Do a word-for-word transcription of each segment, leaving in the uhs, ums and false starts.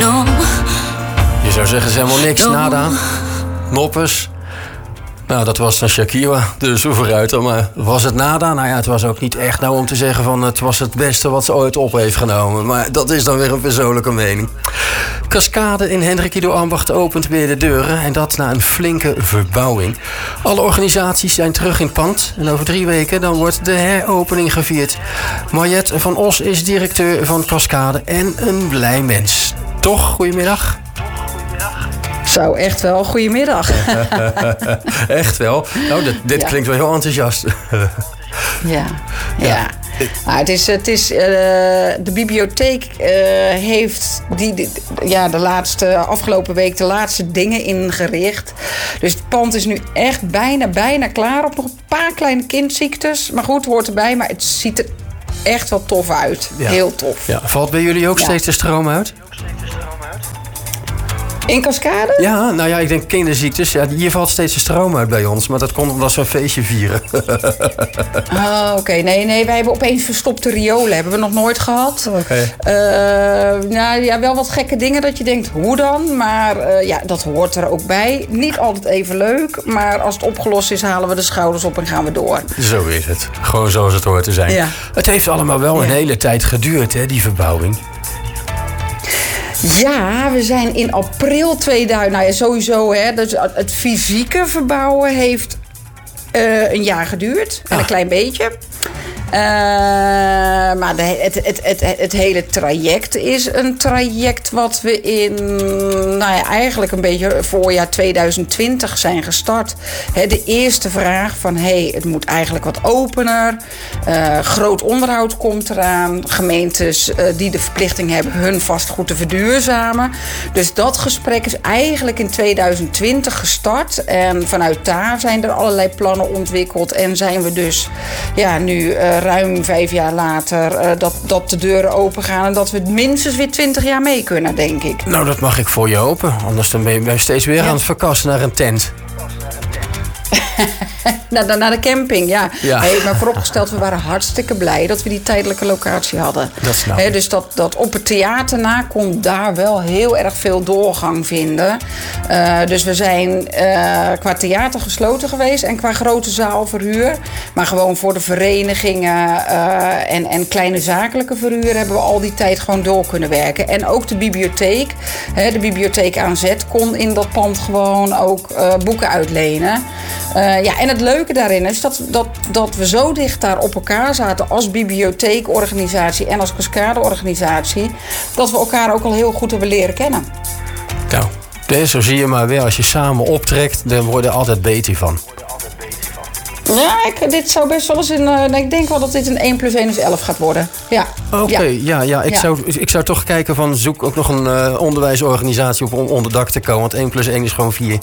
no. Je zou zeggen, ze is helemaal niks, No. nada. Noppes. Nou, dat was dan Shakira, de soeveruiter. Maar was het nada? Nou ja, het was ook niet echt nou om te zeggen van het was het beste wat ze ooit op heeft genomen. Maar dat is dan weer een persoonlijke mening. Cascade in Hendrik Ido Ambacht opent weer de deuren. En dat na een flinke verbouwing. Alle organisaties zijn terug in pand. En over drie weken dan wordt de heropening gevierd. Mariette van Os is directeur van Cascade en een blij mens. Toch? Goedemiddag. Zo, echt wel. Goedemiddag. Echt wel? Nou, dit, dit Ja. klinkt wel heel enthousiast. Ja, ja. Ja. Nou, het is, het is, uh, de bibliotheek uh, heeft die, die, ja, de laatste, afgelopen week de laatste dingen ingericht. Dus het pand is nu echt bijna, bijna klaar. Op nog een paar kleine kindziektes. Maar goed, hoort erbij. Maar het ziet er echt wel tof uit. Ja. Heel tof. Ja, valt bij jullie ook Ja. steeds de stroom uit? In Cascade? Ja, nou ja, ik denk kinderziektes. Ja, hier valt steeds de stroom uit bij ons. Maar dat komt omdat ze een feestje vieren. Oh, oké. Nee, nee, wij hebben opeens verstopte riolen. Hebben we nog nooit gehad. Oké. Eh, nou ja, wel wat gekke dingen dat je denkt, hoe dan? Maar eh, ja, dat hoort er ook bij. Niet altijd even leuk. Maar als het opgelost is, halen we de schouders op en gaan we door. Zo is het. Gewoon zoals het hoort te zijn. Ja. Het heeft allemaal wel een Ja. hele tijd geduurd, hè, die verbouwing. Ja, we zijn in april tweeduizend... Nou ja, sowieso, hè. Dus het fysieke verbouwen heeft uh, een jaar geduurd. En Ah. een klein beetje. Uh, maar de, het, het, het, het hele traject is een traject wat we in, nou ja, eigenlijk een beetje voorjaar tweeduizend twintig zijn gestart. He, de eerste vraag van, hé, hey, het moet eigenlijk wat opener. Uh, groot onderhoud komt eraan. Gemeentes uh, die de verplichting hebben hun vastgoed te verduurzamen. Dus dat gesprek is eigenlijk in tweeduizend twintig gestart. En vanuit daar zijn er allerlei plannen ontwikkeld. En zijn we dus ja, nu uh, ruim vijf jaar later uh, dat, dat de deuren open gaan. En dat we minstens weer twintig jaar mee kunnen, denk ik. Nou, dat mag ik voor je hopen. Anders dan ben je ben je steeds weer Ja. aan het verkassen naar een tent. Naar, naar de camping, ja. Ja. Hey, maar vooropgesteld, we waren hartstikke blij dat we die tijdelijke locatie hadden. Dat snap Hey, ik. dus dat, dat op het theater na kon daar wel heel erg veel doorgang vinden. Uh, dus we zijn uh, qua theater gesloten geweest en qua grote zaalverhuur. Maar gewoon voor de verenigingen uh, en, en kleine zakelijke verhuur hebben we al die tijd gewoon door kunnen werken. En ook de bibliotheek, hè, de bibliotheek aan zet kon in dat pand gewoon ook uh, boeken uitlenen. Uh, ja, en het leuke daarin is dat, dat, dat we zo dicht daar op elkaar zaten als bibliotheekorganisatie en als cascadeorganisatie, dat we elkaar ook al heel goed hebben leren kennen. Nou, dus zo zie je maar weer. Als je samen optrekt, dan word je er altijd beter van. Ja, ik, dit zou best wel eens een... Uh, ik denk wel dat dit een één plus één is elf gaat worden. Ja. Oké, Ja. ja, ja, ik, Ja. Zou, ik zou toch kijken van zoek ook nog een uh, onderwijsorganisatie op om onder dak te komen. Want één plus één is gewoon vier.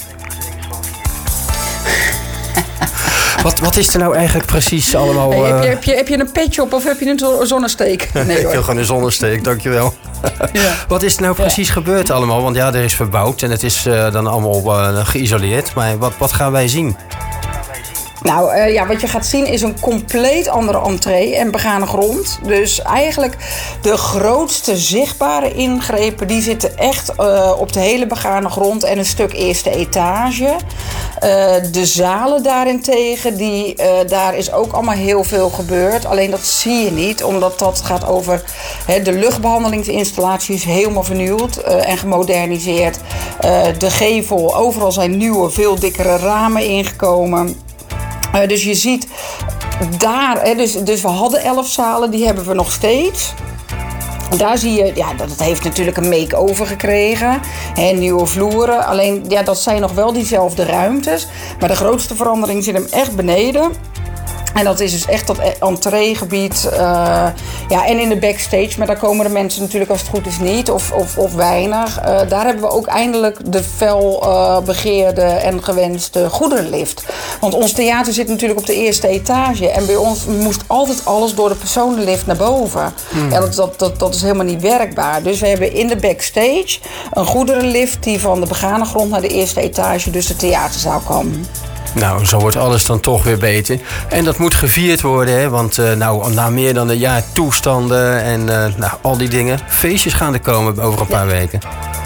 Wat, wat is er nou eigenlijk precies allemaal... Hey, heb, je, uh, heb, je, heb je een petje op of heb je een zo- zonnesteek? Nee ik wil hoor. gewoon een zonnesteek, dankjewel. Ja. Wat is er nou precies gebeurd allemaal? Want ja, er is verbouwd en het is uh, dan allemaal uh, geïsoleerd. Maar wat, wat gaan wij zien? Nou uh, ja, wat je gaat zien is een compleet andere entree en begane grond. Dus eigenlijk de grootste zichtbare ingrepen, die zitten echt uh, op de hele begane grond en een stuk eerste etage. Uh, de zalen daarentegen, die, uh, daar is ook allemaal heel veel gebeurd. Alleen dat zie je niet, omdat dat gaat over he, de luchtbehandelingsinstallatie is helemaal vernieuwd uh, en gemoderniseerd. Uh, de gevel, overal zijn nieuwe, veel dikkere ramen ingekomen. Uh, dus je ziet daar, hè, dus, dus we hadden elf zalen, die hebben we nog steeds. Daar zie je, ja, dat het heeft natuurlijk een make-over gekregen. Hè, nieuwe vloeren. Alleen, ja, dat zijn nog wel diezelfde ruimtes. Maar de grootste verandering zit hem echt beneden. En dat is dus echt dat entreegebied. Uh, ja, en in de backstage. Maar daar komen de mensen natuurlijk als het goed is niet. Of, of, of weinig. Uh, daar hebben we ook eindelijk de fel uh, begeerde en gewenste goederenlift. Want ons theater zit natuurlijk op de eerste etage. En bij ons moest altijd alles door de personenlift naar boven. Hmm. Ja, dat, dat, dat, dat is helemaal niet werkbaar. Dus we hebben in de backstage een goederenlift die van de begane grond naar de eerste etage, dus de theaterzaal kan. Nou, zo wordt alles dan toch weer beter. En dat moet gevierd worden, hè? Want uh, nou, na meer dan een jaar toestanden en uh, nou, al die dingen. Feestjes gaan er komen over een paar ja. weken.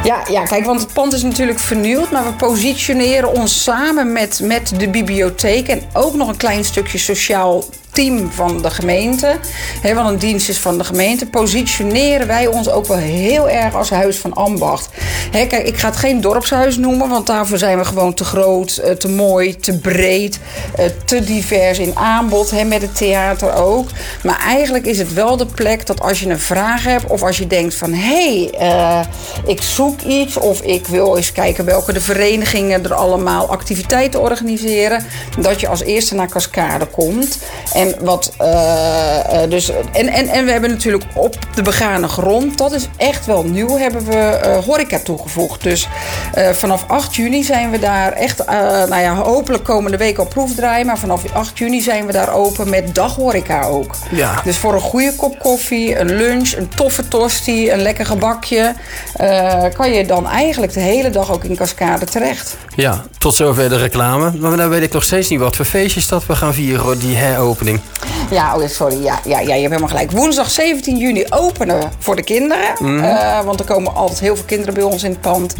Ja, ja, kijk, want het pand is natuurlijk vernieuwd, maar we positioneren ons samen met, met de bibliotheek en ook nog een klein stukje sociaal team van de gemeente, hè, wat een dienst is van de gemeente, positioneren wij ons ook wel heel erg als Huis van Ambacht. Hè, kijk, ik ga het geen dorpshuis noemen, want daarvoor zijn we gewoon te groot, te mooi, te breed, te divers in aanbod, hè, met het theater ook. Maar eigenlijk is het wel de plek dat als je een vraag hebt of als je denkt van hé, hey, uh, ik zoek iets of ik wil eens kijken welke de verenigingen er allemaal activiteiten organiseren, dat je als eerste naar Cascade komt. En, wat, uh, uh, dus, en, en, en we hebben natuurlijk op de begane grond, dat is echt wel nieuw, hebben we uh, horeca toegevoegd. Dus uh, vanaf acht juni zijn we daar echt, uh, nou ja, hopelijk komende week al proefdraaien, maar vanaf acht juni zijn we daar open met daghoreca ook. Ja. Dus voor een goede kop koffie, een lunch, een toffe tosti, een lekker gebakje, uh, kan je dan eigenlijk de hele dag ook in Cascade terecht. Ja, tot zover de reclame. Maar dan weet ik nog steeds niet wat voor feestjes dat we gaan vieren, die heropening. Ja, oh, sorry. Ja, ja, ja, je hebt helemaal gelijk. Woensdag zeventien juni openen we voor de kinderen. Mm. Uh, want er komen altijd heel veel kinderen bij ons in het pand.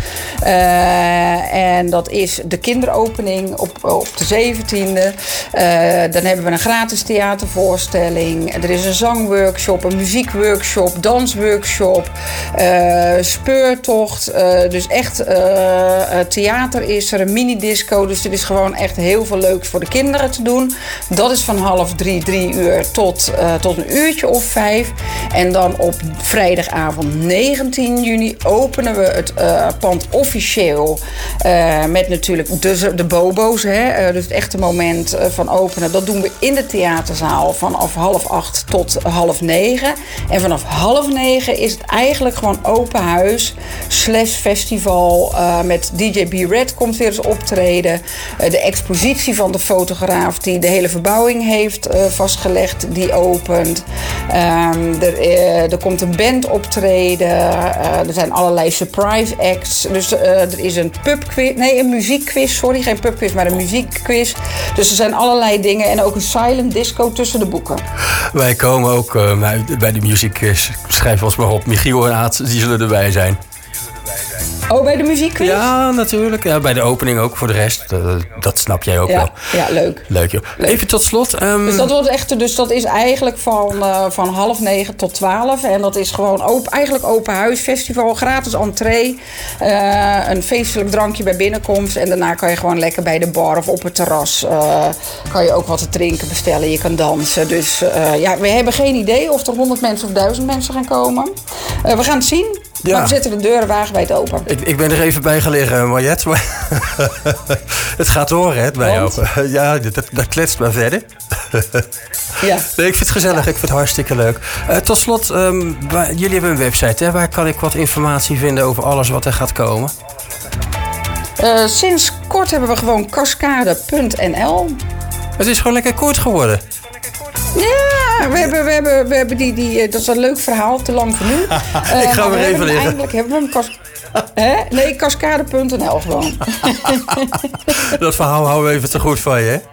Uh, en dat is de kinderopening op, op de zeventiende. Uh, dan hebben we een gratis theatervoorstelling. Er is een zangworkshop, een muziekworkshop, dansworkshop, uh, speurtocht. Uh, dus echt uh, theater is er, een minidisco. Dus er is gewoon echt heel veel leuks voor de kinderen te doen. Dat is van half drie, drie uur tot, uh, tot een uurtje of vijf. En dan op vrijdagavond negentien juni openen we het uh, pand officieel. Uh, met natuurlijk de, de bobo's. Hè? Uh, dus het echte moment uh, van openen. Dat doen we in de theaterzaal vanaf half acht tot half negen. En vanaf half negen is het eigenlijk gewoon open huis. Slash festival. Uh, met D J B Red komt weer eens optreden. Uh, de expositie van de fotograaf die de hele verbouwing heeft uh, vastgelegd, die opent. Um, er, uh, er komt een band optreden. Uh, er zijn allerlei surprise acts. Dus uh, er is een pubquiz, nee, een muziekquiz, sorry, geen pubquiz, maar een muziekquiz. Dus er zijn allerlei dingen en ook een silent disco tussen de boeken. Wij komen ook uh, bij de muziekquiz. Schrijf ons maar op. Michiel en Aad, die zullen erbij zijn. Oh, bij de muziekquiz? Ja, natuurlijk. Ja, bij de opening ook voor de rest. Uh, dat snap jij ook ja, wel. Ja, leuk. Leuk, joh. Leuk. Even tot slot. Um... Dus dat wordt echt, dus dat is eigenlijk van, uh, van half negen tot twaalf. En dat is gewoon open, eigenlijk open huisfestival. Gratis entree. Uh, een feestelijk drankje bij binnenkomst. En daarna kan je gewoon lekker bij de bar of op het terras. Uh, kan je ook wat te drinken bestellen. Je kan dansen. Dus uh, ja, we hebben geen idee of er honderd mensen of duizend mensen gaan komen. Uh, we gaan het zien. Ja. Maar we zetten de deuren wagenwijd open. Ik, ik ben er even bij gelegen, Mariette. Maar het gaat door, hè, bij jou. Ja, dat, dat kletst maar verder. Ja. Nee, ik vind het gezellig. Ja. Ik vind het hartstikke leuk. Uh, tot slot, um, waar, jullie hebben een website, hè? Waar kan ik wat informatie vinden over alles wat er gaat komen? Uh, sinds kort hebben we gewoon cascade punt n l. Het is gewoon lekker kort geworden. Ja, we hebben, we hebben, we hebben die, die... Dat is een leuk verhaal, te lang voor nu. Uh, ik ga weer even liggen. Eindelijk hebben we hem... Kas, hè? Nee, cascade punt n l gewoon. Dat verhaal houden we even te goed van je, hè?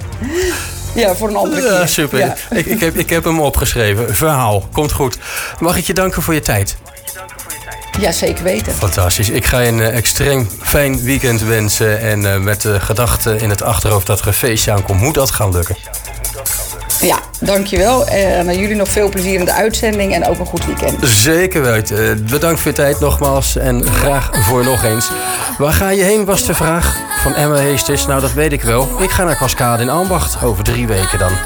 Ja, voor een andere keer. Ja, super. Ja. Ik, ik, heb, ik heb hem opgeschreven. Verhaal, komt goed. Mag ik je danken voor je tijd? Ja, zeker weten. Fantastisch. Ik ga je een uh, extreem fijn weekend wensen. En uh, met de gedachte in het achterhoofd dat er een feestje aankomt, moet dat gaan lukken. Ja, dankjewel. En uh, jullie nog veel plezier in de uitzending en ook een goed weekend. Zeker weten. Uh, bedankt voor je tijd nogmaals en graag voor nog eens. Waar ga je heen, was de vraag van Emma Heesters. Nou, dat weet ik wel. Ik ga naar Cascade in Ambacht over drie weken dan.